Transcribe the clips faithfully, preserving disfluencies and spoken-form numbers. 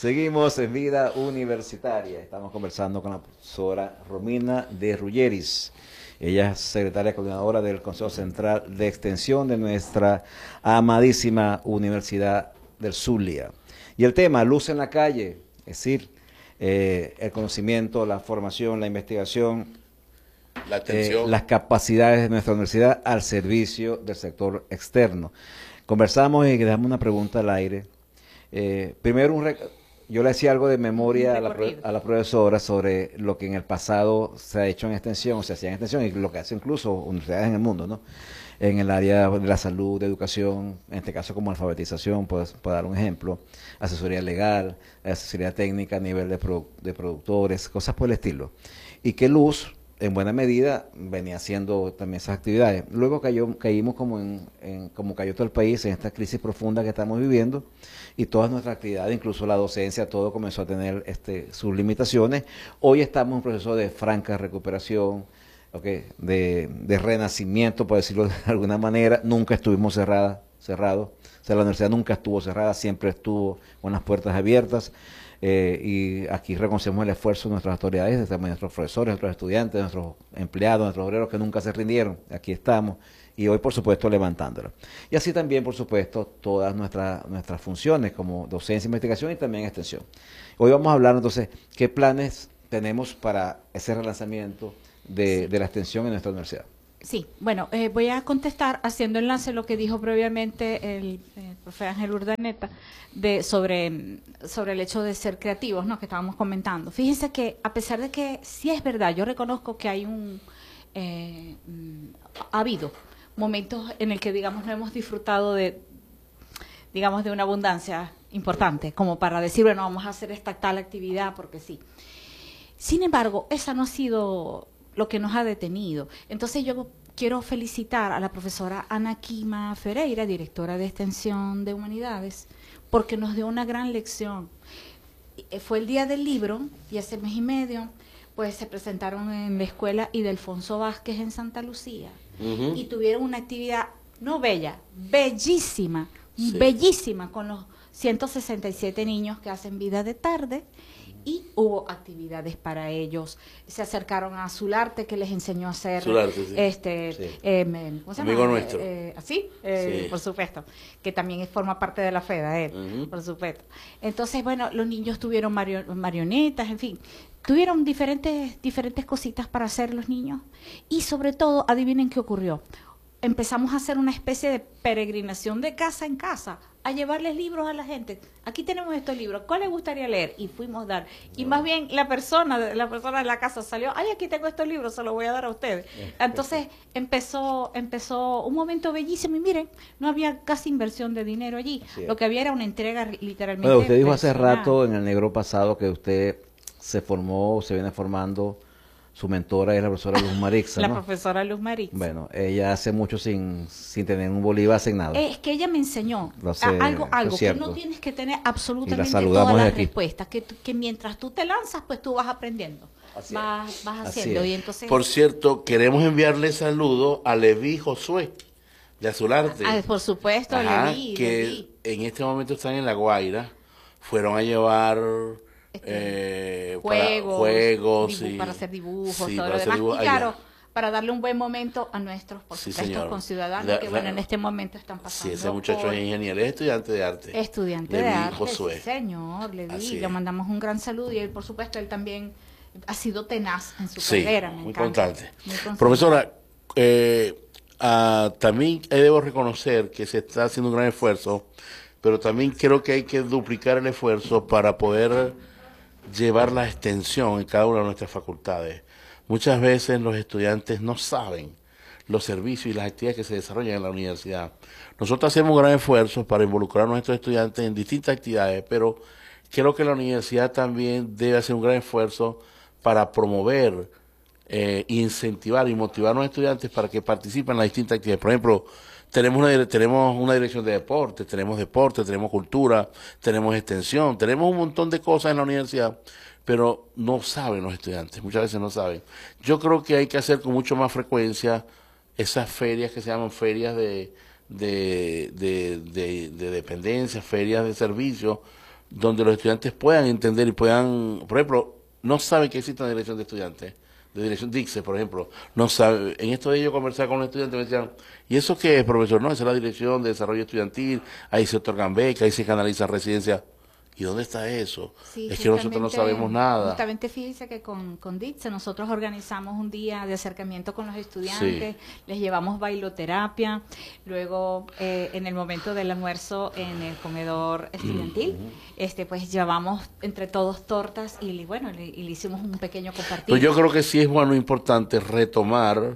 Seguimos en Vida Universitaria. Estamos conversando con la profesora Romina de Rulleris. Ella es secretaria coordinadora del Consejo Central de Extensión de nuestra amadísima Universidad del Zulia. Y el tema, luz en la calle, es decir, eh, el conocimiento, la formación, la investigación, la atención. Eh, las capacidades de nuestra universidad al servicio del sector externo. Conversamos y dejamos una pregunta al aire. Eh, primero, un yo le decía algo de memoria a la, a la profesora sobre lo que en el pasado se ha hecho en extensión, o se hacía en extensión, y lo que hace incluso universidades en el mundo, ¿no? En el área de la salud, de educación, en este caso como alfabetización, puedo, puedo dar un ejemplo, asesoría legal, asesoría técnica a nivel de, produ de productores, cosas por el estilo. Y que Luz, en buena medida, venía haciendo también esas actividades. Luego cayó, caímos como, en, en, como cayó todo el país en esta crisis profunda que estamos viviendo, y todas nuestras actividades, incluso la docencia, todo comenzó a tener este, sus limitaciones. Hoy estamos en un proceso de franca recuperación, okay, de, de renacimiento, por decirlo de alguna manera. Nunca estuvimos cerradas, cerrados. O sea, la universidad nunca estuvo cerrada, siempre estuvo con las puertas abiertas. Eh, y aquí reconocemos el esfuerzo de nuestras autoridades, de nuestros profesores, nuestros estudiantes, nuestros empleados, nuestros obreros que nunca se rindieron. Aquí estamos. Y hoy, por supuesto, levantándola. Y así también, por supuesto, todas nuestras nuestras funciones como docencia, investigación y también extensión. Hoy vamos a hablar, entonces, qué planes tenemos para ese relanzamiento de, de la extensión en nuestra universidad. Sí, bueno, eh, voy a contestar haciendo enlace a lo que dijo previamente el, el profe Ángel Urdaneta de, sobre, sobre el hecho de ser creativos, ¿no?, que estábamos comentando. Fíjense que, a pesar de que sí es verdad, yo reconozco que hay un... Eh, ha habido momentos en el que, digamos, no hemos disfrutado de, digamos, de una abundancia importante, como para decir, bueno, vamos a hacer esta tal actividad porque sí. Sin embargo, esa no ha sido lo que nos ha detenido. Entonces yo quiero felicitar a la profesora Ana Quima Ferreira, directora de Extensión de Humanidades, porque nos dio una gran lección. Fue el día del libro y hace mes y medio pues se presentaron en la escuela Ildefonso Vázquez en Santa Lucía. Uh-huh. Y tuvieron una actividad, no bella, bellísima, sí. bellísima, con los ciento sesenta y siete niños que hacen vida de tarde, y hubo actividades para ellos. Se acercaron a Zularte, que les enseñó a hacer Zularte, sí. este sí. Eh, ¿cómo se llama? Amigo nuestro. Eh, ¿Así? Eh, sí. Por supuesto, que también forma parte de la FEDA, él, uh-huh. por supuesto. Entonces, bueno, los niños tuvieron mario, marionetas, en fin, tuvieron diferentes, diferentes cositas para hacer los niños, y sobre todo, adivinen qué ocurrió. Empezamos a hacer una especie de peregrinación de casa en casa, a llevarles libros a la gente. Aquí tenemos estos libros, ¿cuál les gustaría leer? Y fuimos a dar. Y más bien la persona, la persona de la casa salió, ay, aquí tengo estos libros, se los voy a dar a ustedes. Entonces empezó empezó un momento bellísimo, y miren, no había casi inversión de dinero allí. Sí. Lo que había era una entrega literalmente. Bueno, usted dijo personal. Hace rato en el Negro pasado que usted se formó, se viene formando. Su mentora es la profesora Luz Marixa, La ¿no? profesora Luz Marixa. Bueno, ella hace mucho sin, sin tener un bolívar asignado. Es que ella me enseñó sé, a, algo, algo que no tienes que tener absolutamente todas las respuestas, que, que mientras tú te lanzas, pues tú vas aprendiendo, Así vas, vas haciendo. Y entonces, por cierto, queremos enviarle saludo a Leví Josué, de Azularte. Ah, por supuesto, Ajá, Leví. que Leví. en este momento están en La Guaira, fueron a llevar... Este, eh, juegos, para, juegos dibu y, para hacer dibujos, sí, todo para lo demás. dibujo, Y claro, allá. para darle un buen momento a nuestros, por sí, supuesto, conciudadanos la, que, la, bueno, en este momento están pasando. Sí, ese muchacho por... es ingeniero, es estudiante de arte. Estudiante Leví de arte, Josué. sí, señor, Leví. Le mandamos un gran saludo, y él, por supuesto, él también ha sido tenaz en su sí, carrera. Me muy encanta. constante. Muy constante. Profesora, eh, uh, también debo reconocer que se está haciendo un gran esfuerzo, pero también creo que hay que duplicar el esfuerzo para poder llevar la extensión en cada una de nuestras facultades. Muchas veces los estudiantes no saben los servicios y las actividades que se desarrollan en la universidad. Nosotros hacemos un gran esfuerzo para involucrar a nuestros estudiantes en distintas actividades, pero creo que la universidad también debe hacer un gran esfuerzo para promover, eh, incentivar y motivar a los estudiantes para que participen en las distintas actividades. Por ejemplo, Tenemos una, tenemos una dirección de deporte, tenemos deporte, tenemos cultura, tenemos extensión, tenemos un montón de cosas en la universidad, pero no saben los estudiantes, muchas veces no saben. Yo creo que hay que hacer con mucho más frecuencia esas ferias que se llaman ferias de, de, de, de, de dependencia, ferias de servicio, donde los estudiantes puedan entender y puedan, por ejemplo, no saben que existe una dirección de estudiantes, de dirección DICSE, por ejemplo, no sabe. En esto de ellos conversar con los estudiantes me decían, ¿y eso qué es, profesor? No, esa es la dirección de desarrollo estudiantil, ahí se otorgan becas, ahí se canalizan residencias. ¿Y dónde está eso? Sí, es que nosotros no sabemos nada. Justamente fíjese que con, con DICSE nosotros organizamos un día de acercamiento con los estudiantes, sí. Les llevamos bailoterapia, luego eh, en el momento del almuerzo en el comedor estudiantil, uh-huh. este pues llevamos entre todos tortas y bueno, le, y le hicimos un pequeño compartir. Pues yo creo que sí es bueno, importante retomar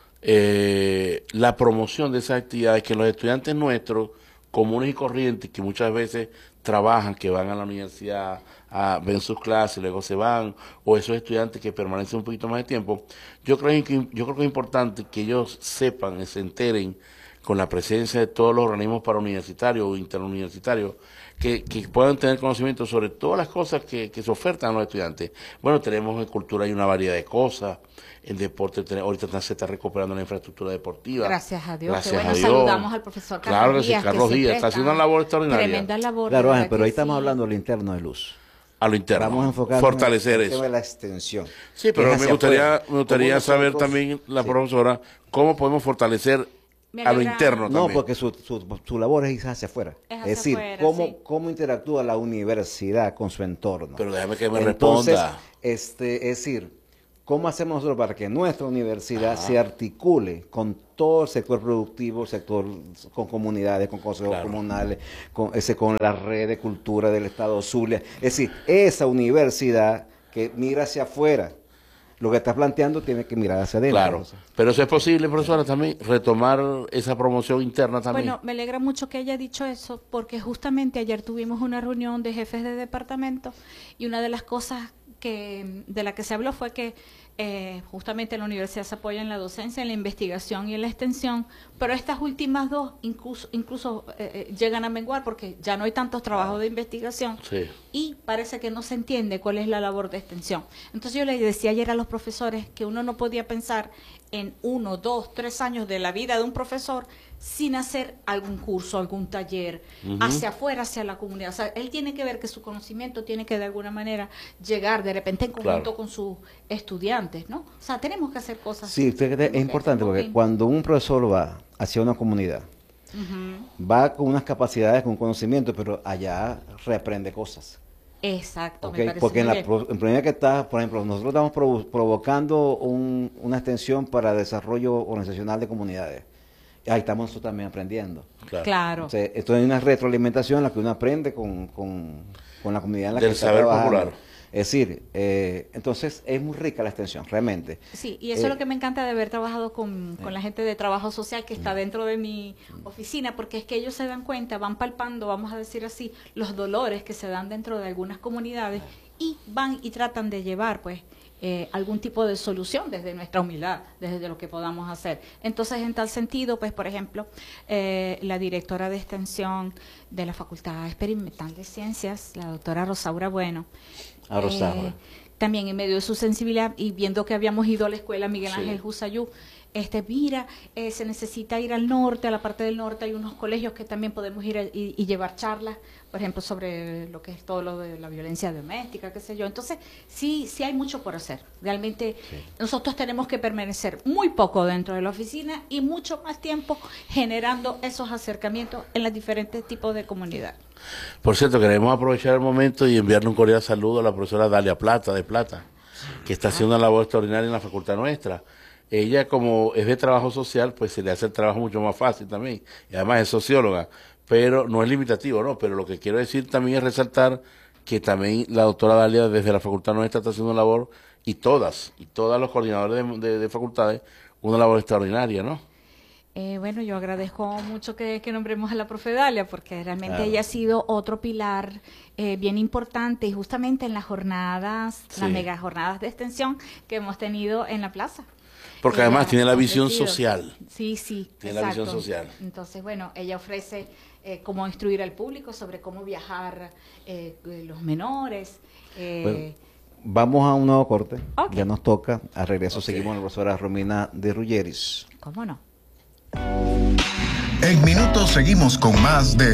eh, la promoción de esas actividades que los estudiantes nuestros, comunes y corrientes, que muchas veces trabajan, que van a la universidad, a, ven sus clases, luego se van, o esos estudiantes que permanecen un poquito más de tiempo, yo creo que, yo creo que es importante que ellos sepan, se enteren con la presencia de todos los organismos parauniversitarios o interuniversitarios, que, que puedan tener conocimiento sobre todas las cosas que, que se ofertan a los estudiantes. Bueno, tenemos en cultura hay una variedad de cosas, en deporte tenemos, ahorita se está recuperando la infraestructura deportiva. Gracias a Dios. Gracias bueno, a Dios. Saludamos al profesor Carlos claro que Díaz. Sí, Carlos que Díaz está haciendo una labor extraordinaria. Tremenda labor. Claro, Ángel, pero ahí sí. estamos hablando del interno de luz. A lo interno. Vamos a enfocar fortalecer en el tema eso. de la extensión. Sí, pero me gustaría, me gustaría nosotros, saber también, la sí. profesora, cómo podemos fortalecer a lo interno no, también. porque su, su, su labor es hacia afuera. Es, hacia es decir, afuera, cómo, sí. cómo interactúa la universidad con su entorno. Pero déjame que me Entonces, responda. Este, es decir, ¿cómo hacemos nosotros para que nuestra universidad Ajá. se articule con todo el sector productivo, el sector con comunidades, con consejos claro. comunales, con, ese, con la red de cultura del Estado Zulia? Es decir, esa universidad que mira hacia afuera, lo que está planteando tiene que mirar hacia adentro. Claro, pero eso es posible, profesora, también retomar esa promoción interna también. Bueno, me alegra mucho que haya dicho eso, porque justamente ayer tuvimos una reunión de jefes de departamento y una de las cosas que de la que se habló fue que eh, justamente la universidad se apoya en la docencia, en la investigación y en la extensión, pero estas últimas dos incluso, incluso eh, eh, llegan a menguar porque ya no hay tantos trabajos de investigación sí. y parece que no se entiende cuál es la labor de extensión. Entonces yo le decía ayer a los profesores que uno no podía pensar en uno, dos, tres años de la vida de un profesor sin hacer algún curso, algún taller, uh-huh. hacia afuera, hacia la comunidad. O sea, él tiene que ver que su conocimiento tiene que de alguna manera llegar de repente en conjunto claro. con sus estudiantes, ¿no? O sea, tenemos que hacer cosas. Sí, usted, es importante porque cuando un profesor va hacia una comunidad, uh-huh. va con unas capacidades, con un conocimiento, pero allá reaprende cosas. Exacto, okay, me parece porque en muy la bien. en primera que está, por ejemplo, nosotros estamos provo provocando un, una extensión para desarrollo organizacional de comunidades. Ahí estamos nosotros también aprendiendo. Claro. claro. Entonces, esto es una retroalimentación en la que uno aprende con, con, con la comunidad en la Del que está saber trabajando. popular. Es decir, eh, entonces es muy rica la extensión, realmente. Sí, y eso eh, es lo que me encanta de haber trabajado con, con la gente de trabajo social que está dentro de mi oficina, porque es que ellos se dan cuenta, van palpando, vamos a decir así, los dolores que se dan dentro de algunas comunidades y van y tratan de llevar, pues, Eh, algún tipo de solución desde nuestra humildad, desde lo que podamos hacer. Entonces, en tal sentido, pues, por ejemplo, eh, la directora de extensión de la Facultad Experimental de Ciencias, la doctora Rosaura Bueno, a Rosaura. Eh, también en medio de su sensibilidad y viendo que habíamos ido a la escuela Miguel Ángel sí. Jusayú, este, mira, eh, se necesita ir al norte, a la parte del norte hay unos colegios que también podemos ir a, y, y llevar charlas, por ejemplo, sobre lo que es todo lo de la violencia doméstica, qué sé yo. Entonces, sí, sí hay mucho por hacer. Realmente sí. nosotros tenemos que permanecer muy poco dentro de la oficina y mucho más tiempo generando esos acercamientos en los diferentes tipos de comunidades. Por cierto, queremos aprovechar el momento y enviarle un cordial saludo a la profesora Dalia Plata, de Plata, que está haciendo una labor extraordinaria en la facultad nuestra. Ella, como es de trabajo social, pues se le hace el trabajo mucho más fácil también. Y además es socióloga, pero no es limitativo, ¿no? Pero lo que quiero decir también es resaltar que también la doctora Dalia desde la facultad nuestra está haciendo una labor, y todas, y todas los coordinadores de, de, de facultades, una labor extraordinaria, ¿no? Eh, bueno, yo agradezco mucho que, que nombremos a la profe Dalia, porque realmente claro. ella ha sido otro pilar eh, bien importante, y justamente en las jornadas, sí. las mega jornadas de extensión que hemos tenido en la plaza. Porque ella además tiene la visión ofrecido. social. Sí, sí, tiene exacto. la visión social. Entonces, bueno, ella ofrece eh, cómo instruir al público sobre cómo viajar eh, los menores. Eh, bueno, vamos a un nuevo corte. Okay. Ya nos toca. A regreso Okay. seguimos con la profesora Romina de Ruggeris. ¿Cómo no? En minutos seguimos con más de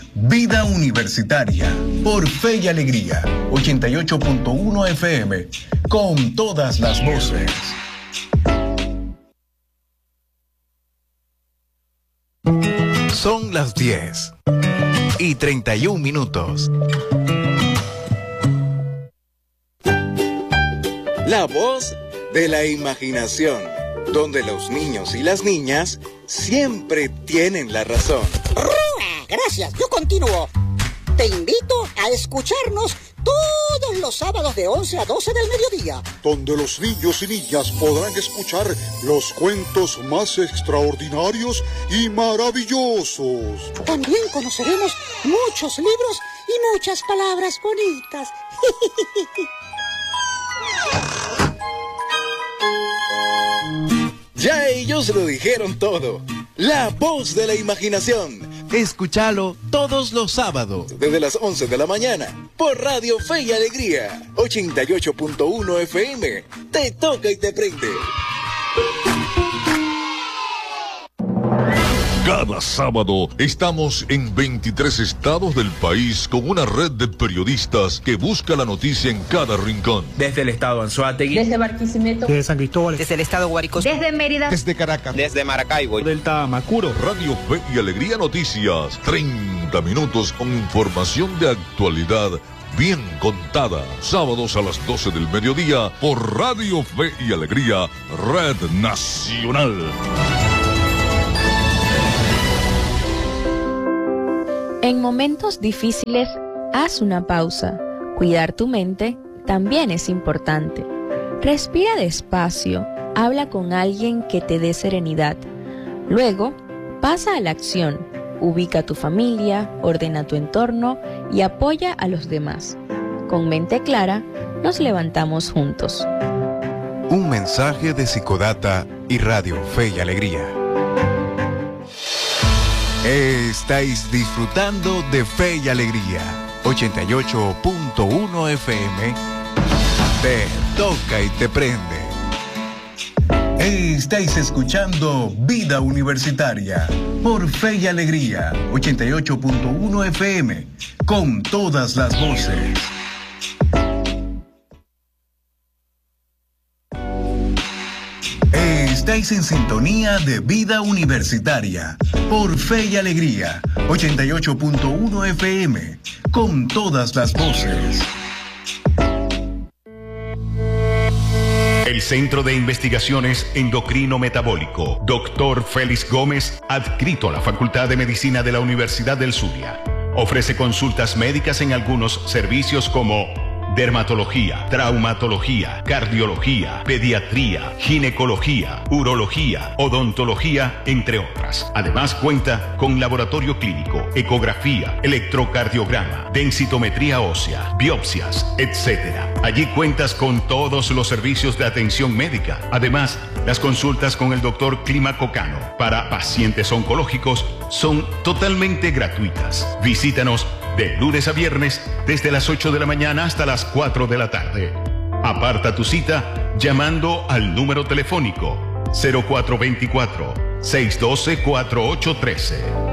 Vida Universitaria, por Fe y Alegría, ochenta y ocho punto uno F M, con todas las voces. Son las diez y treinta y un minutos. La voz de la imaginación, donde los niños y las niñas siempre tienen la razón. Gracias, yo continúo. Te invito a escucharnos todos los sábados de once a doce del mediodía, donde los niños y niñas podrán escuchar los cuentos más extraordinarios y maravillosos. También conoceremos muchos libros y muchas palabras bonitas. Ya ellos lo dijeron todo. La voz de la imaginación. Escúchalo todos los sábados. Desde las once de la mañana. Por Radio Fe y Alegría. ochenta y ocho punto uno F M. Te toca y te prende. Cada sábado estamos en veintitrés estados del país con una red de periodistas que busca la noticia en cada rincón. Desde el estado Anzoátegui, desde Barquisimeto, desde San Cristóbal, desde el estado Guárico, desde Mérida, desde Caracas, desde Maracaibo, del Tamacuro. Radio Fe y Alegría Noticias, treinta minutos con información de actualidad bien contada. Sábados a las doce del mediodía por Radio Fe y Alegría, Red Nacional. En momentos difíciles, haz una pausa. Cuidar tu mente también es importante. Respira despacio, habla con alguien que te dé serenidad. Luego, pasa a la acción. Ubica a tu familia, ordena tu entorno y apoya a los demás. Con mente clara, nos levantamos juntos. Un mensaje de Psicodata y Radio Fe y Alegría. Estáis disfrutando de Fe y Alegría, ochenta y ocho punto uno F M. Te toca y te prende. Estáis escuchando Vida Universitaria por Fe y Alegría, ochenta y ocho punto uno F M, con todas las voces. Estáis en sintonía de Vida Universitaria por Fe y Alegría, ochenta y ocho punto uno F M, con todas las voces. El Centro de Investigaciones Endocrino Metabólico, doctor Félix Gómez, adscrito a la Facultad de Medicina de la Universidad del Zulia, ofrece consultas médicas en algunos servicios como dermatología, traumatología, cardiología, pediatría, ginecología, urología, odontología, entre otras. Además cuenta con laboratorio clínico, ecografía, electrocardiograma, densitometría ósea, biopsias, etcétera. Allí cuentas con todos los servicios de atención médica. Además, las consultas con el doctor Clímaco Cano para pacientes oncológicos son totalmente gratuitas. Visítanos de lunes a viernes desde las ocho de la mañana hasta las cuatro de la tarde. Aparta tu cita llamando al número telefónico cero cuatro dos cuatro, seis uno dos, cuatro ocho uno tres.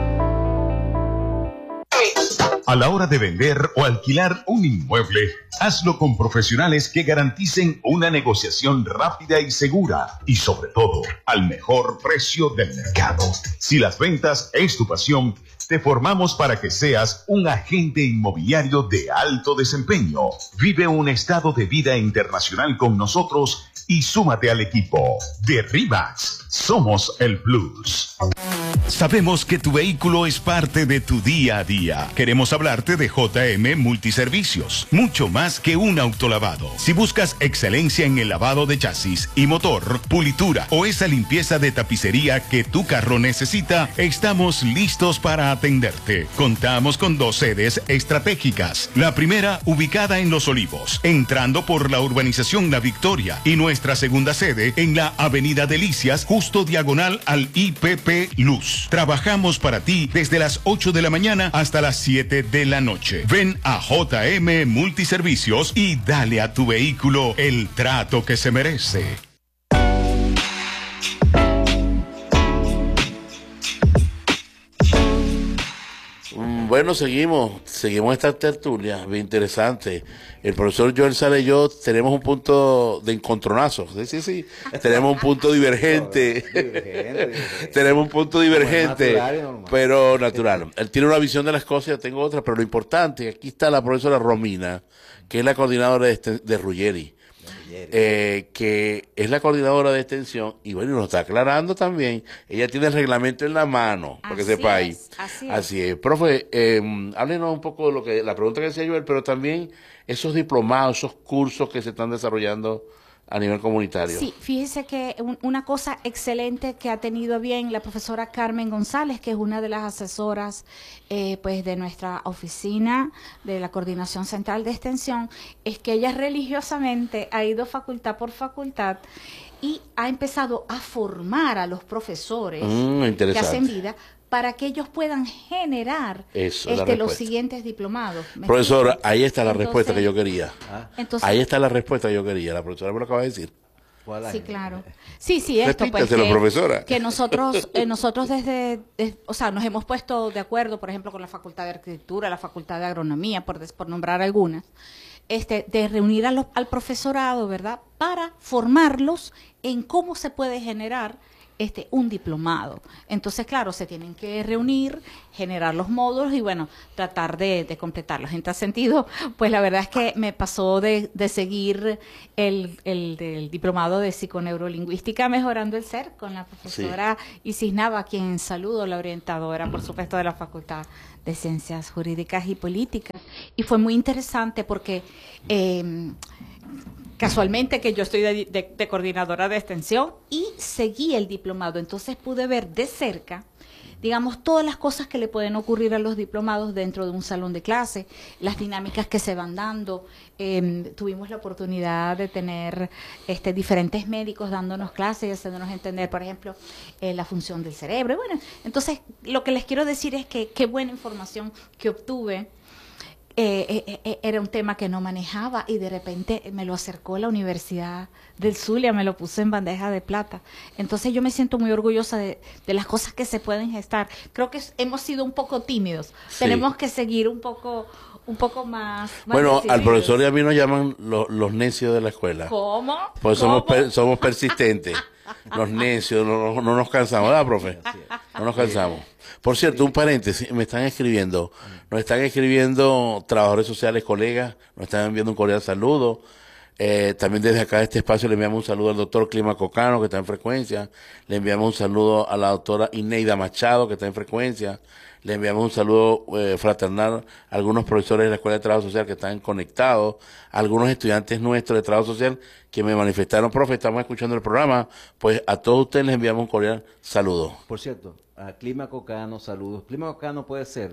A la hora de vender o alquilar un inmueble, hazlo con profesionales que garanticen una negociación rápida y segura y, sobre todo, al mejor precio del mercado. Si las ventas es tu pasión, te formamos para que seas un agente inmobiliario de alto desempeño. Vive un estado de vida internacional con nosotros y súmate al equipo de RIMAX. Somos el Plus. Sabemos que tu vehículo es parte de tu día a día. Queremos hablarte de J M Multiservicios, mucho más que un autolavado. Si buscas excelencia en el lavado de chasis y motor, pulitura o esa limpieza de tapicería que tu carro necesita, estamos listos para atenderte. Contamos con dos sedes estratégicas. La primera ubicada en Los Olivos, entrando por la urbanización La Victoria, y nuestra segunda sede en la Avenida Delicias, justo diagonal al I P P Luz. Trabajamos para ti desde las ocho de la mañana hasta las siete de la noche. Ven a J M Multiservicios y dale a tu vehículo el trato que se merece. Un Bueno, seguimos, seguimos esta tertulia, bien interesante. El profesor Joel Sala y yo tenemos un punto de encontronazo, sí, sí, sí. Tenemos un punto divergente, divergente, divergente. tenemos un punto divergente, natural, pero natural. Él tiene una visión de las cosas, yo tengo otra, pero lo importante, aquí está la profesora Romina, que es la coordinadora de, este, de Ruggeri. Eh, que es la coordinadora de extensión y bueno, nos está aclarando también, ella tiene el reglamento en la mano, para que sepáis. Así, así es. Profe, eh, háblenos un poco de lo que, la pregunta que decía Joel, pero también esos diplomados, esos cursos que se están desarrollando a nivel comunitario. Sí, fíjese que un, una cosa excelente que ha tenido bien la profesora Carmen González, que es una de las asesoras eh, pues de nuestra oficina de la Coordinación Central de Extensión, es que ella religiosamente ha ido facultad por facultad y ha empezado a formar a los profesores mm, que hacen vida para que ellos puedan generar Eso, este, los siguientes diplomados. Profesora, ahí está la entonces, respuesta que yo quería. ¿Ah? Entonces, ahí está la respuesta que yo quería. La profesora me lo acaba de decir. Sí, claro. Sí, sí, esto pues que, profesora. que nosotros eh, nosotros desde, de, o sea, nos hemos puesto de acuerdo, por ejemplo, con la Facultad de Arquitectura, la Facultad de Agronomía, por, por nombrar algunas, este, de reunir a los, al profesorado, ¿verdad?, para formarlos en cómo se puede generar este un diplomado. Entonces, claro, se tienen que reunir, generar los módulos y, bueno, tratar de, de completarlos. En tal sentido, pues la verdad es que me pasó de, de seguir el, el del diplomado de psiconeurolingüística Mejorando el Ser con la profesora sí. Isis Nava, a quien saludo, la orientadora, por supuesto, de la Facultad de Ciencias Jurídicas y Políticas. Y fue muy interesante porque eh, casualmente que yo estoy de, de, de coordinadora de extensión y seguí el diplomado, entonces pude ver de cerca, digamos, todas las cosas que le pueden ocurrir a los diplomados dentro de un salón de clase, las dinámicas que se van dando. Eh, tuvimos la oportunidad de tener este, diferentes médicos dándonos clases y haciéndonos entender, por ejemplo, eh, la función del cerebro. Y bueno, entonces lo que les quiero decir es que qué buena información que obtuve. Eh, eh, eh, era un tema que no manejaba y de repente me lo acercó la Universidad del Zulia, me lo puso en bandeja de plata. Entonces yo me siento muy orgullosa de, de las cosas que se pueden gestar. Creo que hemos sido un poco tímidos, sí. Tenemos que seguir un poco un poco más, más bueno, decididos. Al profesor y a mí nos llaman lo, los necios de la escuela. ¿Cómo? Pues ¿Cómo? somos per, somos persistentes. Los necios, no, no, no nos cansamos, ¿verdad, profe? No nos cansamos. Por cierto, un paréntesis, me están escribiendo, nos están escribiendo trabajadores sociales, colegas, nos están enviando un cordial saludo. Eh, también desde acá de este espacio le enviamos un saludo al doctor Clima Cocano, que está en frecuencia. Le enviamos un saludo a la doctora Ineida Machado, que está en frecuencia. Le enviamos un saludo eh, fraternal a algunos profesores de la Escuela de Trabajo Social que están conectados, a algunos estudiantes nuestros de Trabajo Social que me manifestaron, profe, estamos escuchando el programa, pues a todos ustedes les enviamos un cordial saludo. Por cierto, a Clima Cocano, saludos. Clima Cocano puede ser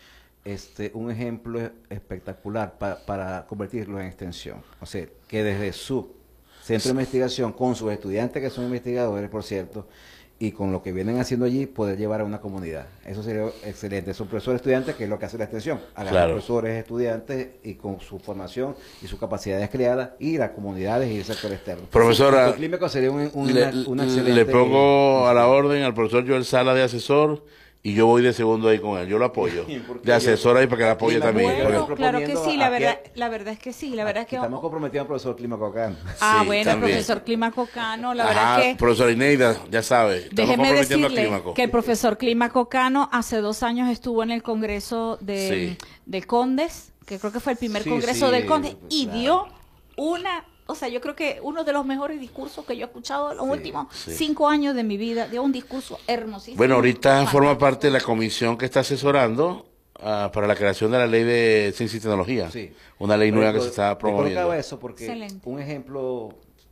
este un ejemplo espectacular pa, para convertirlo en extensión. O sea, que desde su centro de investigación, con sus estudiantes que son investigadores, por cierto, y con lo que vienen haciendo allí, poder llevar a una comunidad. Eso sería excelente. Son profesores estudiantes, que es lo que hace la extensión. Agarrar claro. profesores estudiantes y con su formación y sus capacidades creadas, ir a comunidades y el sector externo. Profesora, el clínico sería un, un, le, una, una excelente... Le pongo a la orden al profesor Joel Sala de asesor, y yo voy de segundo ahí con él, yo lo apoyo, de asesor ahí para que la apoye también. Bueno, claro que sí, la verdad, la verdad es que sí, la verdad es que... Estamos comprometidos al profesor Clima Cocano. Ah, sí, bueno, también. el profesor Clima Cocano, la Ajá, verdad es que... profesor Ineida, ya sabe, déjeme decirle que el profesor Clima Cocano hace dos años estuvo en el Congreso de, sí. de Condes, que creo que fue el primer sí, Congreso sí, del Condes, y claro. dio una... O sea, yo creo que uno de los mejores discursos que yo he escuchado en los sí, últimos sí. cinco años de mi vida, de un discurso hermosísimo. Bueno, ahorita forma parte de la comisión que está asesorando uh, para la creación de la ley de ciencia y tecnología. Sí. Una ley nueva que se está promoviendo. Yo colocaba eso porque excelente. Un ejemplo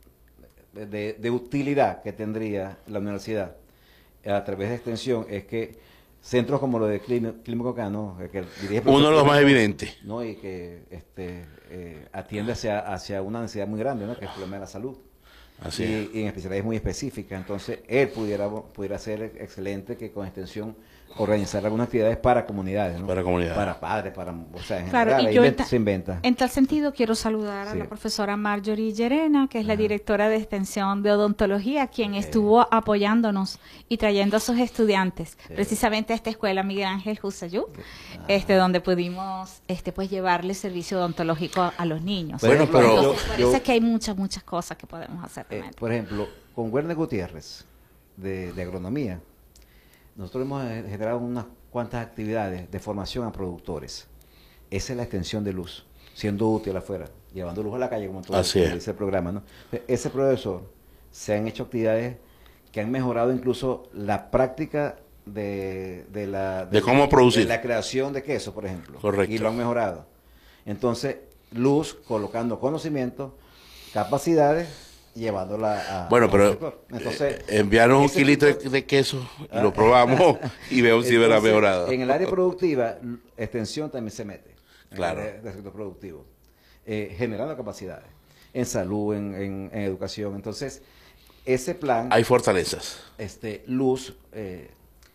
de, de utilidad que tendría la universidad a través de extensión es que centros como lo de Clima Cocano, que dirige uno de los más evidentes, ¿no? Y que este eh, atiende hacia, hacia una necesidad muy grande, ¿no? Que es el problema de la salud. Así y, es. y en especialidades muy específicas. Entonces, él pudiera pudiera ser excelente que con extensión organizar algunas actividades para comunidades, ¿no? Para comunidades. Para padres, para, o sea, en Claro, general, y yo ahí en, ta- se inventa. en tal sentido quiero saludar Sí. a la profesora Marjorie Llerena, que es la directora de extensión de odontología, quien estuvo apoyándonos y trayendo a sus estudiantes precisamente a esta escuela Miguel Ángel Husayú, este, donde pudimos este, pues llevarle servicio odontológico a, a los niños. Bueno, pero- Entonces, yo- parece yo- que hay muchas, muchas cosas que podemos hacer. Eh, realmente. por ejemplo, con Werner Gutiérrez, de, de agronomía, nosotros hemos eh, generado unas cuantas actividades de formación a productores. Esa es la extensión de luz, siendo útil afuera, llevando luz a la calle, como todo Así es. dice el programa, ¿no? Ese profesor, se han hecho actividades que han mejorado incluso la práctica de, de la De cómo producir. de la creación de queso, por ejemplo. Correcto. Y lo han mejorado. Entonces, luz colocando conocimiento, capacidades, llevándola a Bueno, a pero un sector. Entonces, eh, enviaron un ese kilito de, tipo- de queso y Ah. lo probamos y vemos si verá Entonces, mejorado. En el área productiva, l- extensión también se mete. En Claro. el área del sector productivo. Eh, generando capacidades. En salud, en, en- en educación. Entonces, ese plan... Hay fortalezas. Este, Luz, eh,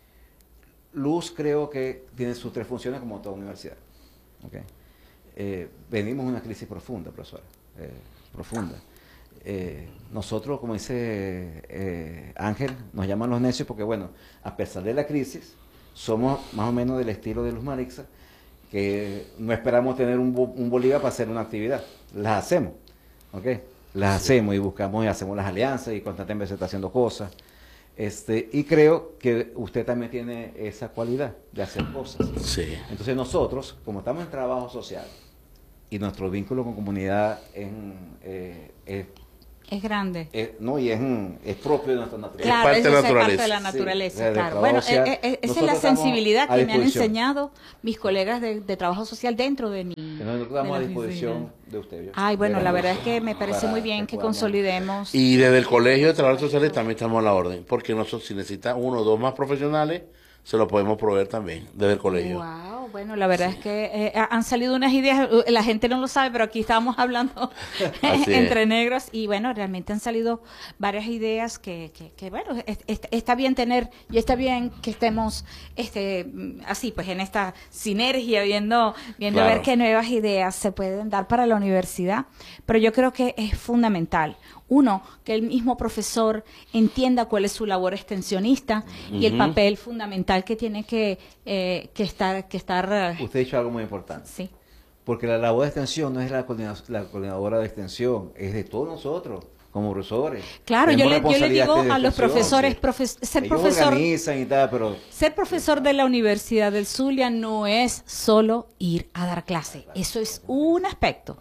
Luz creo que tiene sus tres funciones como toda universidad. ¿Ok? Eh, venimos de una crisis profunda, profesora. eh, profunda. Eh, nosotros, como dice eh, Ángel, nos llaman los necios porque, bueno, a pesar de la crisis, somos más o menos del estilo de Luz Marixa, que no esperamos tener un, bo- un Bolívar para hacer una actividad. Las hacemos, ¿ok? Las hacemos y buscamos y hacemos las alianzas y constantemente se está haciendo cosas. Este, y creo que usted también tiene esa cualidad de hacer cosas. Sí. Entonces nosotros, como estamos en trabajo social y nuestro vínculo con comunidad es, eh, es Es grande. eh, no, y es, mm, es propio de nuestra naturaleza. Claro, parte de la eso es parte naturaleza. de la Sí, naturaleza, desde el claro. trabajo Bueno, social, eh, eh, esa es nosotros la estamos sensibilidad a que me han disposición. enseñado mis colegas de, de trabajo social dentro de mi... Nosotros estamos de a la disposición oficina. de usted. yo- Ay, bueno, de la verdad es que nosotros, me parece para muy bien que podamos- consolidemos. Y desde el Colegio de Trabajadores Sociales también estamos a la orden, porque nosotros si necesita uno o dos más profesionales, se lo podemos proveer también desde el colegio. Wow, bueno, la verdad es que eh, han salido unas ideas, uh, la gente no lo sabe, pero aquí estábamos hablando Así entre es. negros y bueno, realmente han salido varias ideas que, que, que, bueno, es- es- está bien tener y está bien que estemos este mm, así, pues en esta sinergia, viendo, viendo a Claro. ver qué nuevas ideas se pueden dar para la universidad, pero yo creo que es fundamental. Uno, que el mismo profesor entienda cuál es su labor extensionista y el Ujú. papel fundamental que tiene que, eh, que estar... Que estar eh, Usted ha dicho algo muy importante. sí. Porque la labor de extensión no es la, coordina- la coordinadora de extensión, es de todos nosotros, como profesores. Claro, yo Tenemos le, yo le responsabilidad digo de a los extensión, profesores, sí. profe- ser Ellos profesor... organizan y tal, pero Ser profesor de la Universidad del Zulia no es solo ir a dar clase, eso es un aspecto.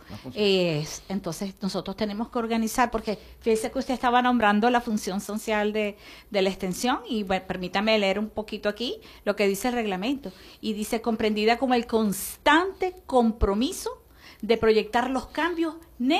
Es, entonces nosotros tenemos que organizar, porque fíjese que usted estaba nombrando la función social de, de la extensión y bueno, permítame leer un poquito aquí lo que dice el reglamento. Y dice, comprendida como el constante compromiso de proyectar los cambios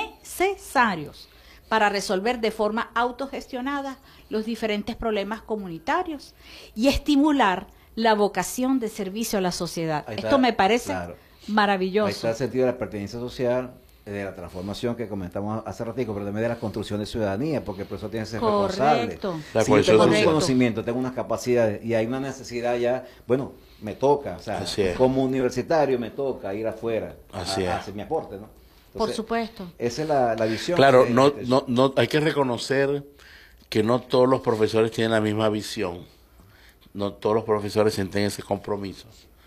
necesarios para resolver de forma autogestionada los diferentes problemas comunitarios y estimular la vocación de servicio a la sociedad. Ahí está, Esto me parece claro. maravilloso. ahí está el sentido de la pertenencia social, de la transformación que comentamos hace ratico, pero también de la construcción de ciudadanía, porque el profesor tiene que ser responsable. Correcto. La Si yo tengo cohesión un social. conocimiento, tengo unas capacidades y hay una necesidad ya, bueno, me toca, o sea, Así es. como universitario me toca ir afuera Así a, es. a hacer mi aporte, ¿no? Por Entonces, supuesto. Esa es la, la visión. Claro, de- no, de- no, no, hay que reconocer que no todos los profesores tienen la misma visión. No todos los profesores sienten ese compromiso.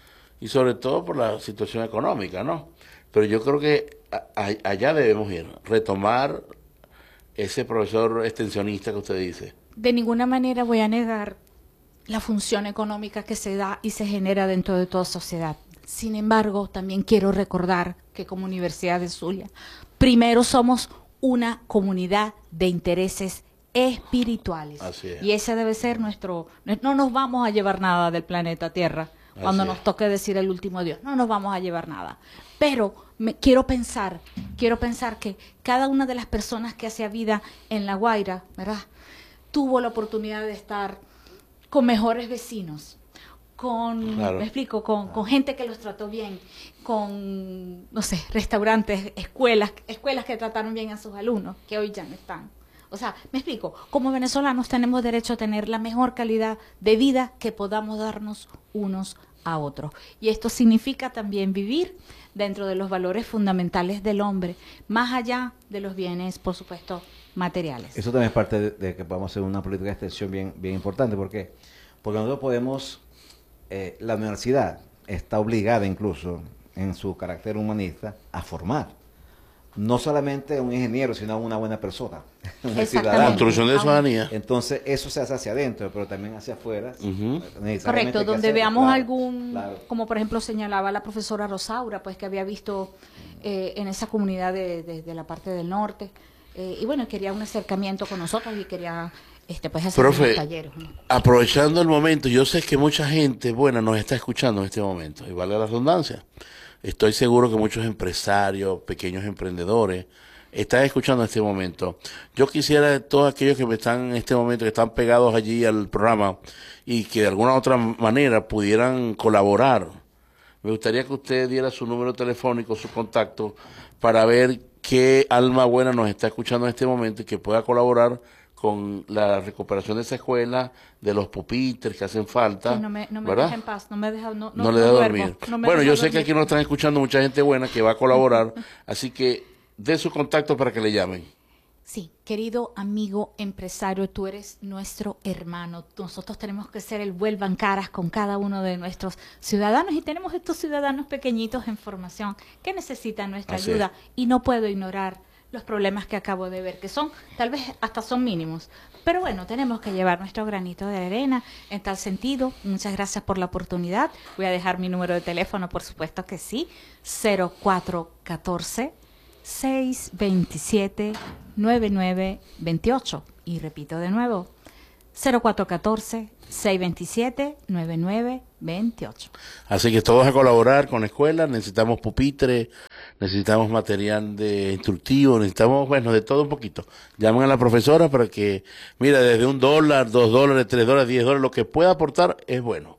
Y sobre todo por la situación económica, ¿no? Pero yo creo que a- a- allá debemos ir, retomar ese profesor extensionista que usted dice. De ninguna manera voy a negar la función económica que se da y se genera dentro de toda sociedad. Sin embargo, también quiero recordar que como Universidad de Zulia, primero somos una comunidad de intereses espirituales. Así es. Y ese debe ser nuestro... No nos vamos a llevar nada del planeta Tierra cuando Así nos es. toque decir el último Dios. No nos vamos a llevar nada. Pero me, quiero pensar, quiero pensar que cada una de las personas que hacía vida en La Guaira, ¿verdad?, tuvo la oportunidad de estar con mejores vecinos, con, Claro. me explico, con, con gente que los trató bien, con, no sé, restaurantes, escuelas, escuelas que trataron bien a sus alumnos, que hoy ya no están. O sea, me explico, como venezolanos tenemos derecho a tener la mejor calidad de vida que podamos darnos unos a otros. Y esto significa también vivir dentro de los valores fundamentales del hombre, más allá de los bienes, por supuesto, materiales. Eso también es parte de, de que podamos hacer una política de extensión bien, bien importante. ¿Por qué? Porque nosotros podemos, eh, la universidad está obligada incluso en su carácter humanista a formar. No solamente un ingeniero, sino una buena persona. Un ciudadano. Construcción de ciudadanía. Entonces, eso se hace hacia adentro, pero también hacia afuera. Uh-huh. Correcto, donde hacer, veamos claro, algún, claro. como por ejemplo señalaba la profesora Rosaura, pues que había visto eh, en esa comunidad de, de, de la parte del norte, eh, y bueno, quería un acercamiento con nosotros y quería este pues hacer Profe, unos talleres, ¿no? Aprovechando el momento, yo sé que mucha gente buena nos está escuchando en este momento, y vale la redundancia. Estoy seguro que muchos empresarios, pequeños emprendedores, están escuchando en este momento. Yo quisiera de todos aquellos que me están en este momento, que están pegados allí al programa y que de alguna u otra manera pudieran colaborar. Me gustaría que usted diera su número telefónico, su contacto, para ver qué alma buena nos está escuchando en este momento y que pueda colaborar con la recuperación de esa escuela, de los pupitres que hacen falta. Sí, no me, no me ¿verdad? deja en paz, no me deja, no, no, no le da no dormir. duermo, no me bueno, deja yo sé dormir. que aquí nos están escuchando mucha gente buena que va a colaborar, así que dé su contacto para que le llamen. Sí, querido amigo empresario, tú eres nuestro hermano. Nosotros tenemos que ser el vuelvan caras con cada uno de nuestros ciudadanos y tenemos estos ciudadanos pequeñitos en formación que necesitan nuestra Así ayuda es. y no puedo ignorar los problemas que acabo de ver, que son, tal vez hasta son mínimos. Pero bueno, tenemos que llevar nuestro granito de arena en tal sentido. Muchas gracias por la oportunidad. Voy a dejar mi número de teléfono, por supuesto que sí, cero cuatro uno cuatro, seis dos siete, nueve nueve dos ocho. Y repito de nuevo, cero cuatro uno cuatro, seis dos siete, nueve nueve dos ocho. Así que todos a colaborar con la escuela, necesitamos pupitre, necesitamos material de instructivo, necesitamos, bueno, de todo un poquito. Llamen a la profesora para que, mira, desde un dólar, dos dólares, tres dólares, diez dólares, lo que pueda aportar es bueno.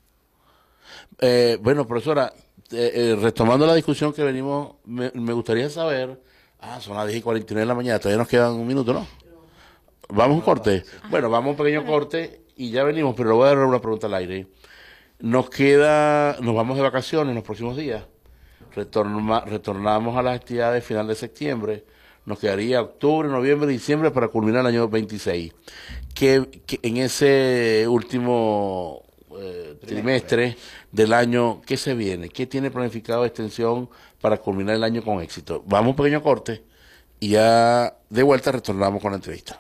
Eh, bueno, profesora, eh, eh, retomando la discusión que venimos, me, me gustaría saber, ah, son las diez y cuarenta y nueve de la mañana, todavía nos quedan un minuto, ¿no? Vamos a un corte. Bueno, vamos a un pequeño corte y ya venimos, pero le voy a dar una pregunta al aire. Nos queda, nos vamos de vacaciones en los próximos días. Retorna, retornamos a las actividades final de septiembre. Nos quedaría octubre, noviembre, diciembre para culminar el año veintiséis. Que, que en ese último eh, trimestre del año, ¿qué se viene? ¿Qué tiene planificado de extensión para culminar el año con éxito? Vamos a un pequeño corte y ya de vuelta retornamos con la entrevista.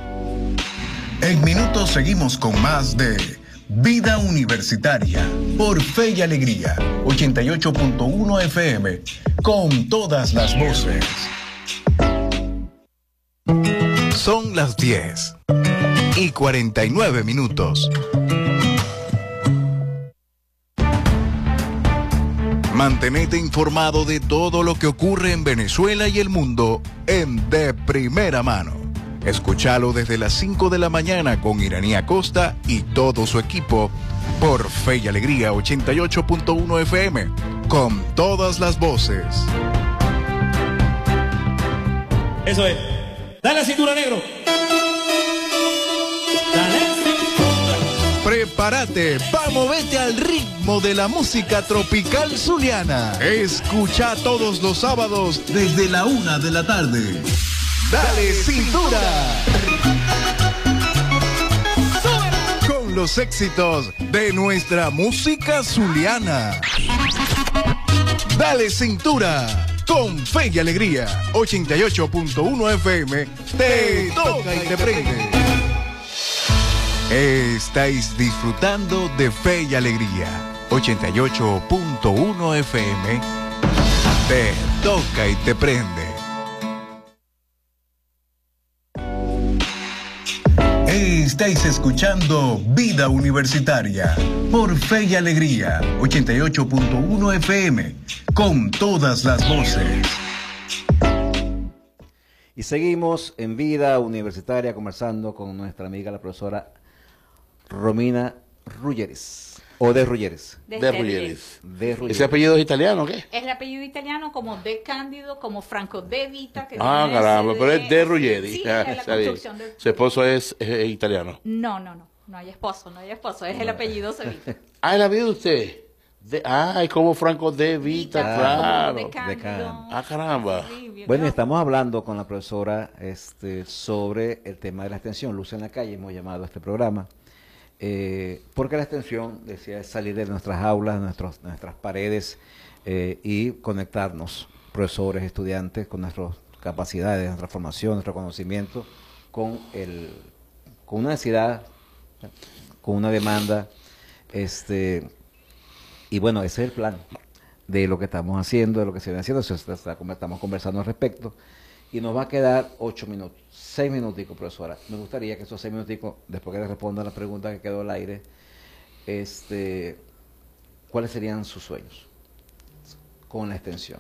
En minutos seguimos con más de Vida Universitaria por Fe y Alegría, ochenta y ocho punto uno F M, con todas las voces. Son las diez y cuarenta y nueve minutos. Mantenete informado de todo lo que ocurre en Venezuela y el mundo en De Primera Mano. Escúchalo desde las cinco de la mañana con Iranía Costa y todo su equipo por Fe y Alegría ochenta y ocho punto uno F M, con todas las voces. Eso es. Dale la cintura, negro. Dale cintura. Prepárate, vamos, vete al ritmo de la música tropical zuliana. Escucha todos los sábados desde la una de la tarde. Dale cintura. Con los éxitos de nuestra música zuliana. Dale cintura. Con Fe y Alegría, ochenta y ocho punto uno F M, te toca y te prende. Estáis disfrutando de Fe y Alegría, ochenta y ocho punto uno F M, te toca y te prende. Estáis escuchando Vida Universitaria por Fe y Alegría, ochenta y ocho punto uno F M, con todas las voces. Y seguimos en Vida Universitaria conversando con nuestra amiga la profesora Romina Rulleris. ¿O de Ruggeris? De, de Ruggeris. De Ruggeris. ¿Ese apellido es italiano o qué? Es el apellido italiano como de Cándido, como Franco de Vita. Que Ah, caramba, pero es de Ruggeris. Sí, Ah, es la construcción de... Su esposo es, es, es italiano. No, no, no. No hay esposo, no hay esposo. Es el apellido Sevita. Ah, el apellido de usted. De, ah, es como Franco de Vita, Vita, claro. de Cándido. Ah, caramba. Bueno, estamos hablando con la profesora este, sobre el tema de la extensión. Luz en la calle, hemos llamado a este programa. Eh, porque la extensión, decía, es salir de nuestras aulas, nuestros, nuestras paredes eh, y conectarnos, profesores, estudiantes, con nuestras capacidades, nuestra formación, nuestro conocimiento, con, el, con una necesidad, con una demanda. Este, y bueno, ese es el plan de lo que estamos haciendo, de lo que se viene haciendo. Estamos conversando al respecto. Y nos va a quedar ocho minutos, seis minuticos, profesora. Me gustaría que esos seis minuticos, después que le responda la pregunta que quedó al aire, este, ¿cuáles serían sus sueños con la extensión?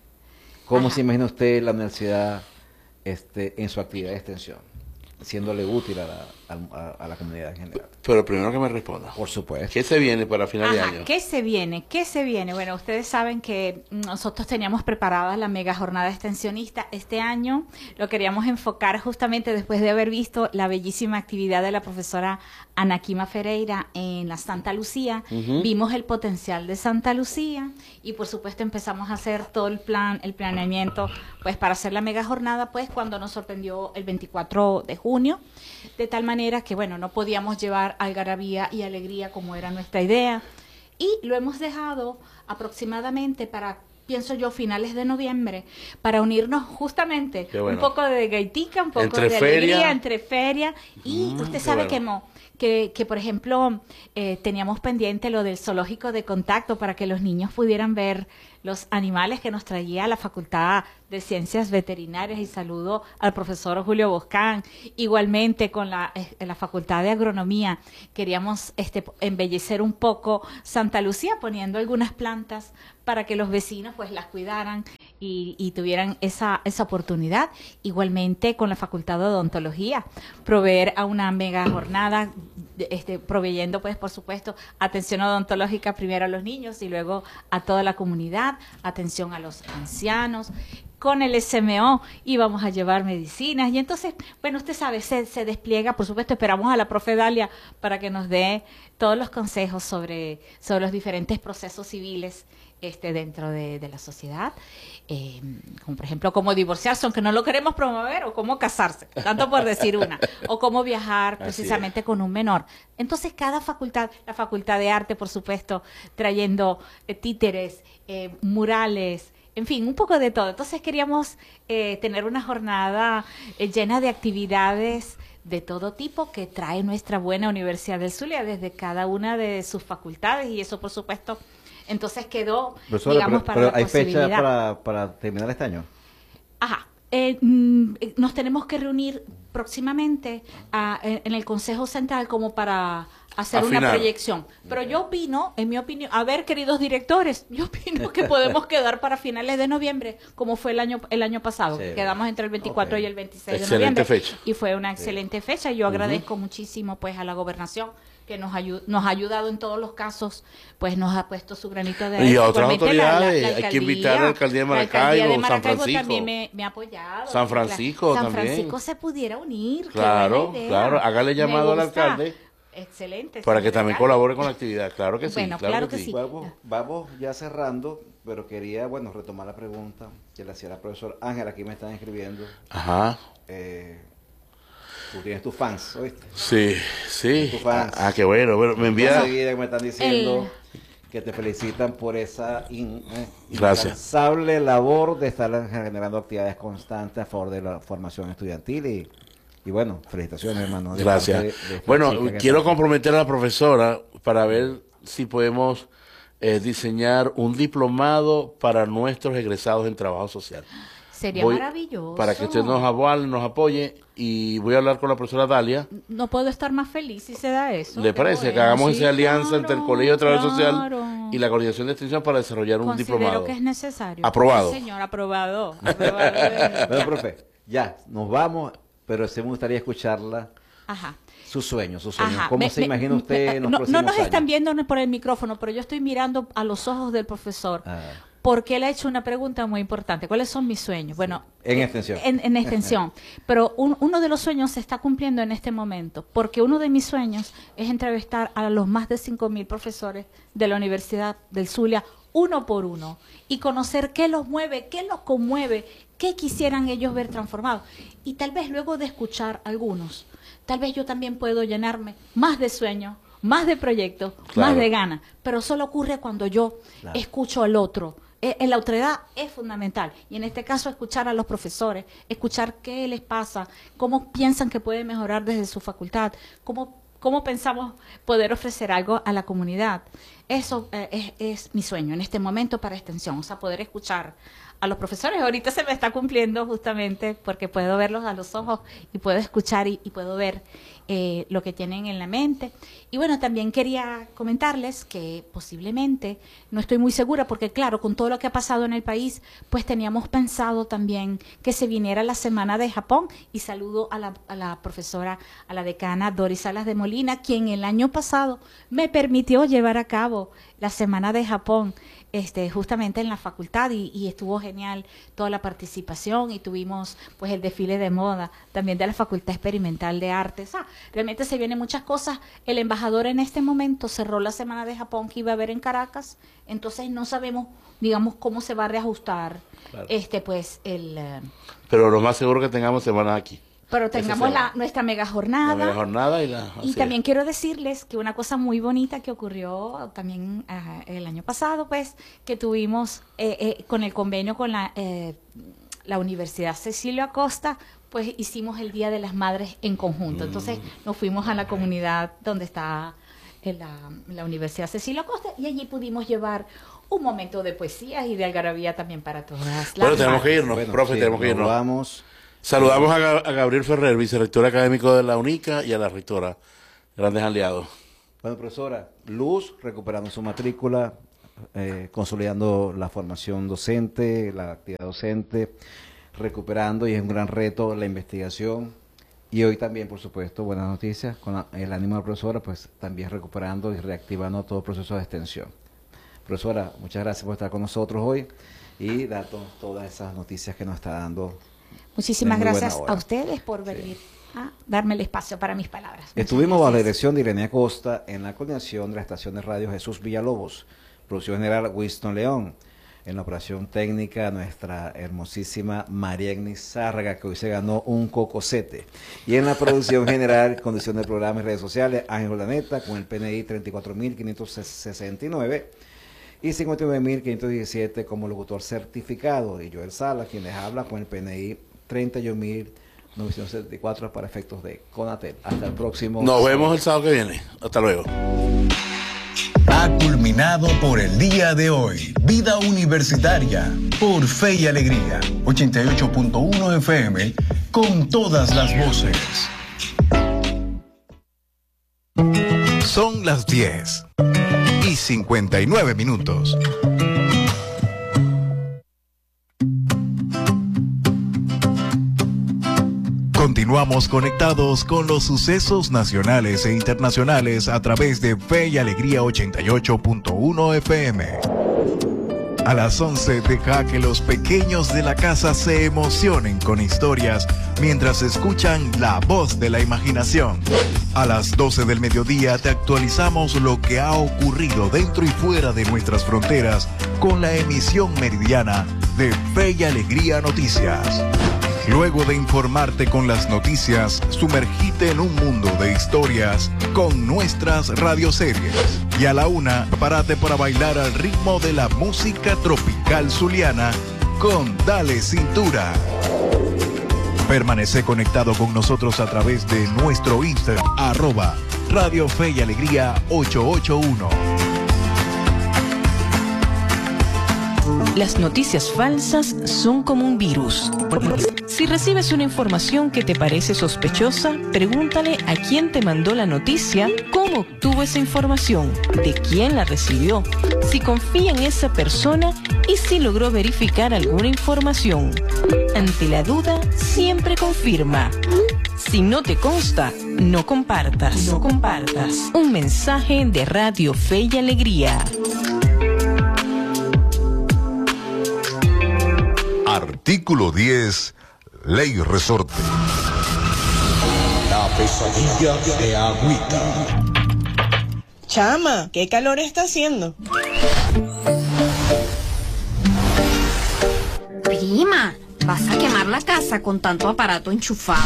¿Cómo Ajá. se imagina usted la universidad este, en su actividad de extensión, siéndole útil a la, a, a la comunidad en general? Pero primero que me responda. Por supuesto. ¿Qué se viene para final Ajá, de año? ¿Qué se viene? ¿Qué se viene? Bueno, ustedes saben que nosotros teníamos preparada la mega jornada extensionista. Este año lo queríamos enfocar justamente después de haber visto la bellísima actividad de la profesora Anaquima Ferreira en la Santa Lucía. Uh-huh. Vimos el potencial de Santa Lucía y por supuesto empezamos a hacer todo el plan, el planeamiento pues para hacer la mega jornada, pues cuando nos sorprendió el veinticuatro de junio, de tal manera que bueno, no podíamos llevar algarabía y alegría como era nuestra idea, y lo hemos dejado aproximadamente para, pienso yo, finales de noviembre, para unirnos justamente bueno. un poco de gaitica, un poco entre de feria. alegría, entre feria, y mm, usted sabe bueno. que, que, que, por ejemplo, eh, teníamos pendiente lo del zoológico de contacto para que los niños pudieran ver los animales que nos traía la Facultad de Ciencias Veterinarias, y saludo al profesor Julio Boscán. Igualmente con la, eh, la Facultad de Agronomía queríamos este, embellecer un poco Santa Lucía poniendo algunas plantas para que los vecinos pues las cuidaran y, y tuvieran esa, esa oportunidad. Igualmente con la Facultad de Odontología, proveer a una mega jornada, este, proveyendo pues por supuesto atención odontológica primero a los niños y luego a toda la comunidad, atención a los ancianos. Con el S M O íbamos a llevar medicinas y entonces, bueno, usted sabe, se, se despliega, por supuesto, esperamos a la profe Dalia para que nos dé todos los consejos sobre, sobre los diferentes procesos civiles este, dentro de, de la sociedad, eh, como por ejemplo, cómo divorciarse, aunque no lo queremos promover, o cómo casarse, tanto por decir una, o cómo viajar precisamente con un menor. Entonces, cada facultad, la Facultad de Arte, por supuesto, trayendo eh, títeres, eh, murales, en fin, un poco de todo. Entonces queríamos eh, tener una jornada eh, llena de actividades de todo tipo que trae nuestra buena Universidad del Zulia desde cada una de sus facultades, y eso por supuesto entonces quedó, Profesora, digamos, pero, para pero la ¿hay posibilidad. fecha para, para terminar este año? Ajá. Eh, mm, nos tenemos que reunir próximamente a, en, en el Consejo Central como para hacer Afinar. una proyección. Pero yo opino, en mi opinión, a ver, queridos directores, yo opino que podemos quedar para finales de noviembre, como fue el año el año pasado. Sí. Quedamos entre el veinticuatro Okay. y el veintiséis Excelente de noviembre. fecha. Y fue una excelente sí. fecha. Yo Uh-huh. agradezco muchísimo pues a la gobernación que nos, ayu nos ha ayudado en todos los casos, pues nos ha puesto su granito de arena. Y a otras Igualmente, la- la- autoridades, la hay que alcaldía, invitar a la alcaldía de la alcaldía Maracaibo, de San Maracaibo Francisco. también me, me ha apoyado. San Francisco San también. Francisco se pudiera unir. qué Claro, buena idea. claro, hágale llamado Me al gusta. alcalde Excelente. para señor que también alcalde. colabore con la actividad. Claro que sí. Bueno, claro, claro que, que sí. sí. Vamos, vamos ya cerrando, pero quería, bueno, retomar la pregunta que le hacía la profesora Ángela. Aquí me están escribiendo. Ajá. Eh, tú tienes tus fans, ¿oíste? Sí, sí. Tus fans. Ah, qué bueno. Bueno, me envía. Enseguida me están diciendo que te felicitan por esa in, eh, Gracias. incansable labor de estar generando actividades constantes a favor de la formación estudiantil y, y bueno, felicitaciones, hermano. de Gracias. parte de esta Bueno, chica que quiero está- comprometer a la profesora para ver si podemos eh, diseñar un diplomado para nuestros egresados en trabajo social. Sería Voy- maravilloso. Para que usted nos avale, nos apoye, y voy a hablar con la profesora Dalia. No puedo estar más feliz si se da eso. ¿Le Qué parece que bueno, hagamos sí, esa alianza entre el Colegio de Trabajo claro. Social y la Coordinación de Extensión para desarrollar un Considero diplomado? que es necesario. Aprobado. Sí, señor, aprobado. aprobado. Bueno, profe, ya, nos vamos, pero sí me gustaría escucharla Ajá. Sus sueños, sus sueños. Ajá, ¿Cómo me, se me, imagina usted me, en los no, próximos no nos años? están viendo por el micrófono, pero yo estoy mirando a los ojos del profesor. Ah. Porque él ha hecho una pregunta muy importante. ¿Cuáles son mis sueños? Bueno, en eh, extensión. En, en extensión. Pero un, uno de los sueños se está cumpliendo en este momento, porque uno de mis sueños es entrevistar a los más de cinco mil profesores de la Universidad del Zulia, uno por uno, y conocer qué los mueve, qué los conmueve, qué quisieran ellos ver transformado. Y tal vez luego de escuchar algunos, tal vez yo también puedo llenarme más de sueños, más de proyectos, claro, más de ganas. Pero solo ocurre cuando yo claro. escucho al otro. En la otredad es fundamental, y en este caso escuchar a los profesores, escuchar qué les pasa, cómo piensan que pueden mejorar desde su facultad, cómo, cómo pensamos poder ofrecer algo a la comunidad. Eso eh, es, es mi sueño en este momento para extensión, o sea, poder escuchar a los profesores. Ahorita se me está cumpliendo justamente porque puedo verlos a los ojos y puedo escuchar y, y puedo ver eh, lo que tienen en la mente. Y bueno, también quería comentarles que posiblemente, no estoy muy segura porque claro, con todo lo que ha pasado en el país, pues teníamos pensado también que se viniera la Semana de Japón, y saludo a la, a la profesora, a la decana Doris Salas de Molina, quien el año pasado me permitió llevar a cabo la Semana de Japón. Este, justamente en la facultad y, y estuvo genial toda la participación, y tuvimos pues el desfile de moda también de la Facultad Experimental de Artes. Ah, realmente se vienen muchas cosas. El embajador en este momento cerró la Semana de Japón que iba a haber en Caracas, entonces no sabemos, digamos, cómo se va a reajustar claro. este pues el... Uh, Pero lo más seguro que tengamos semana aquí. Pero tengamos la, nuestra mega jornada. La mega jornada y la... Y también quiero decirles que una cosa muy bonita que ocurrió también uh, el año pasado, pues, que tuvimos eh, eh, con el convenio con la, eh, la Universidad Cecilio Acosta, pues hicimos el Día de las Madres en conjunto. Entonces nos fuimos a la comunidad donde está en la, la Universidad Cecilio Acosta, y allí pudimos llevar un momento de poesía y de algarabía también para todas las Bueno, tenemos madres. que irnos, bueno, profe, sí, tenemos que irnos. Vamos. Saludamos a, a Gabriel Ferrer, vicerrector académico de la UNICA, y a la rectora, grandes aliados. Bueno, profesora, Luz, recuperando su matrícula, eh, consolidando la formación docente, la actividad docente, recuperando, y es un gran reto la investigación. Y hoy también, por supuesto, buenas noticias, con la, el ánimo de la profesora, pues también recuperando y reactivando todo el proceso de extensión. Profesora, muchas gracias por estar con nosotros hoy y dar to todas esas noticias que nos está dando. Muchísimas gracias a ustedes por venir sí. a darme el espacio para mis palabras. Muchas Estuvimos bajo la gracias. dirección de Irene Acosta, en la coordinación de la estación de radio Jesús Villalobos, producción general Winston León, en la operación técnica nuestra hermosísima Mariegni Zárraga, que hoy se ganó un cocosete, y en la producción general, conducción del programa y redes sociales, Ángel Urdaneta, con el P N I treinta y cuatro mil quinientos sesenta y nueve y cincuenta y nueve mil quinientos diecisiete como locutor certificado, y Joel Sala, quien les habla, con el P N I treinta y un mil novecientos setenta y cuatro para efectos de Conatel. Hasta el próximo. Nos vemos el sábado que viene. Hasta luego. Ha culminado por el día de hoy. Vida Universitaria por Fe y Alegría. ochenta y ocho punto uno F M con todas las voces. Son las diez y cincuenta y nueve minutos. Continuamos conectados con los sucesos nacionales e internacionales a través de Fe y Alegría ochenta y ocho punto uno F M. A las once deja que los pequeños de la casa se emocionen con historias mientras escuchan La Voz de la Imaginación. A las doce del mediodía te actualizamos lo que ha ocurrido dentro y fuera de nuestras fronteras con la emisión meridiana de Fe y Alegría Noticias. Luego de informarte con las noticias, sumergite en un mundo de historias con nuestras radioseries. Y a la una, prepárate para bailar al ritmo de la música tropical zuliana con Dale Cintura. Permanece conectado con nosotros a través de nuestro Instagram, arroba Radio Fe y Alegría ochocientos ochenta y uno. Las noticias falsas son como un virus. Si recibes una información que te parece sospechosa, pregúntale a quién te mandó la noticia, cómo obtuvo esa información, de quién la recibió, si confía en esa persona y si logró verificar alguna información. Ante la duda, siempre confirma. Si no te consta, no compartas. No compartas. Un mensaje de Radio Fe y Alegría. Artículo diez, Ley Resorte. La pesadilla de Agüita. Chama, ¿qué calor está haciendo? Prima, vas a quemar la casa con tanto aparato enchufado.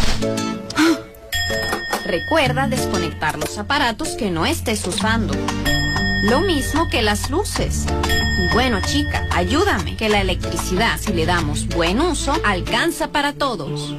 Recuerda desconectar los aparatos que no estés usando. Lo mismo que las luces. Y bueno, chica, ayúdame, que la electricidad, si le damos buen uso, alcanza para todos.